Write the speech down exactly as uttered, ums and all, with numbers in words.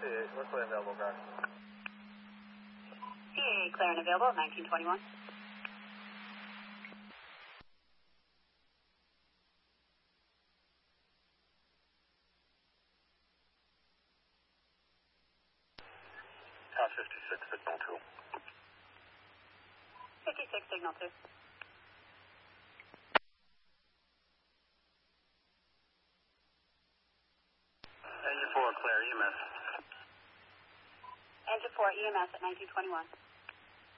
eight, we're clear and available, guard. C eight, clear and available at nineteen twenty-one. Top fifty-six, signal two. fifty-six, signal two. Engine four, clear, E M S. Engine four, E M S at nineteen twenty-one.